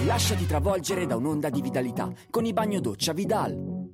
Lasciati travolgere da un'onda di vitalità con i bagno-doccia Vidal.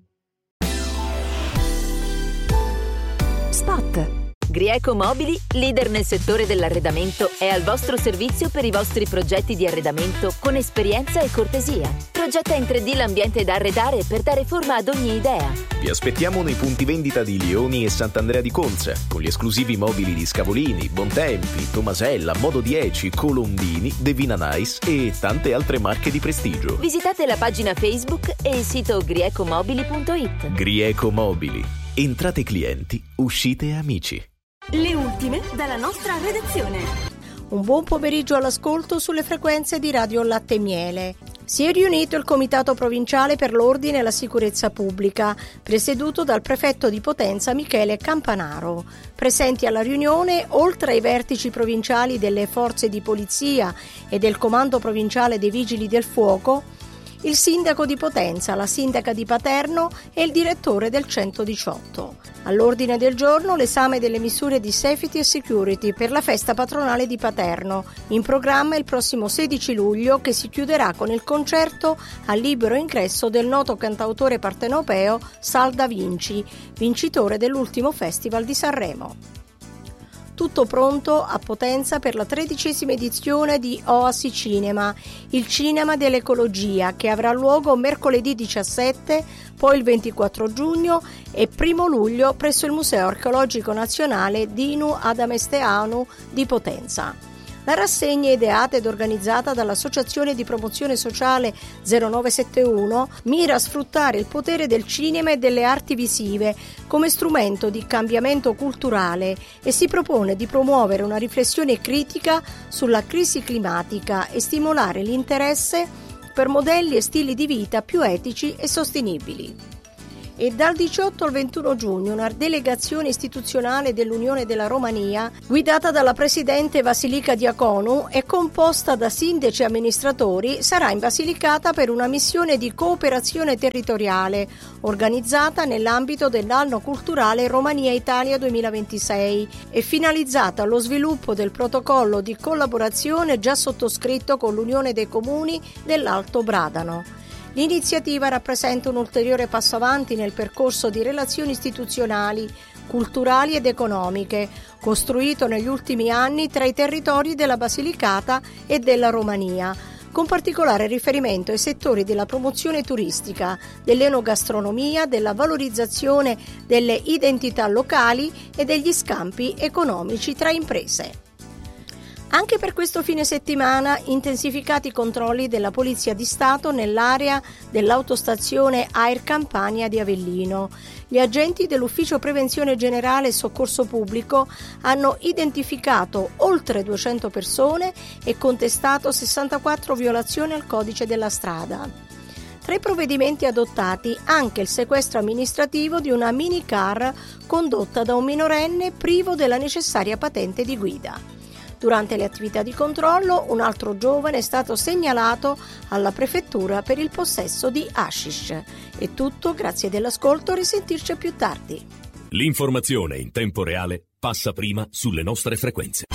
Spot. Grieco Mobili, leader nel settore dell'arredamento, è al vostro servizio per i vostri progetti di arredamento con esperienza e cortesia. Progetta in 3D l'ambiente da arredare per dare forma ad ogni idea. Vi aspettiamo nei punti vendita di Lioni e Sant'Andrea di Conza, con gli esclusivi mobili di Scavolini, Bontempi, Tomasella, Modo 10, Colombini, Devina Nice e tante altre marche di prestigio. Visitate la pagina Facebook e il sito griecomobili.it. Grieco Mobili. Entrate clienti, uscite amici. Le ultime dalla nostra redazione. Un buon pomeriggio all'ascolto sulle frequenze di Radio Latte e Miele. Si è riunito il Comitato Provinciale per l'Ordine e la Sicurezza Pubblica, presieduto dal prefetto di Potenza Michele Campanaro. Presenti alla riunione, oltre ai vertici provinciali delle forze di polizia e del Comando Provinciale dei Vigili del Fuoco, il sindaco di Potenza, la sindaca di Paterno e il direttore del 118. All'ordine del giorno l'esame delle misure di safety e security per la festa patronale di Paterno, in programma il prossimo 16 luglio, che si chiuderà con il concerto a libero ingresso del noto cantautore partenopeo Sal Da Vinci, vincitore dell'ultimo Festival di Sanremo. Tutto pronto a Potenza per la 13ª edizione di Oasi Cinema, il cinema dell'ecologia, che avrà luogo mercoledì 17, poi il 24 giugno e 1 luglio presso il Museo Archeologico Nazionale Dinu Adamesteanu di Potenza. La rassegna, ideata ed organizzata dall'Associazione di Promozione Sociale 0971, mira a sfruttare il potere del cinema e delle arti visive come strumento di cambiamento culturale e si propone di promuovere una riflessione critica sulla crisi climatica e stimolare l'interesse per modelli e stili di vita più etici e sostenibili. E dal 18 al 21 giugno una delegazione istituzionale dell'Unione della Romania, guidata dalla presidente Vasilika Diaconu e composta da sindaci e amministratori, sarà in Basilicata per una missione di cooperazione territoriale organizzata nell'ambito dell'anno culturale Romania-Italia 2026 e finalizzata allo sviluppo del protocollo di collaborazione già sottoscritto con l'Unione dei Comuni dell'Alto Bradano. L'iniziativa rappresenta un ulteriore passo avanti nel percorso di relazioni istituzionali, culturali ed economiche, costruito negli ultimi anni tra i territori della Basilicata e della Romania, con particolare riferimento ai settori della promozione turistica, dell'enogastronomia, della valorizzazione delle identità locali e degli scambi economici tra imprese. Anche per questo fine settimana intensificati i controlli della Polizia di Stato nell'area dell'autostazione Air Campania di Avellino. Gli agenti dell'Ufficio Prevenzione Generale e Soccorso Pubblico hanno identificato oltre 200 persone e contestato 64 violazioni al codice della strada. Tra i provvedimenti adottati anche il sequestro amministrativo di una minicar condotta da un minorenne privo della necessaria patente di guida. Durante le attività di controllo, un altro giovane è stato segnalato alla prefettura per il possesso di hashish. È tutto, grazie dell'ascolto, risentirci più tardi. L'informazione in tempo reale passa prima sulle nostre frequenze.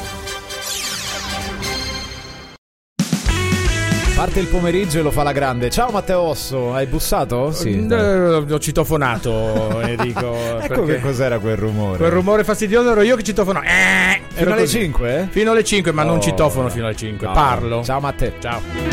Parte il pomeriggio e lo fa la grande. Ciao Matteo Osso, hai bussato? Sì. Ho citofonato, Enrico. Ecco che cos'era quel rumore. Quel rumore fastidioso ero io che citofono. Fino alle 5? Fino alle 5, ma non citofono fino alle 5. No. Parlo. Ciao Matteo. Ciao.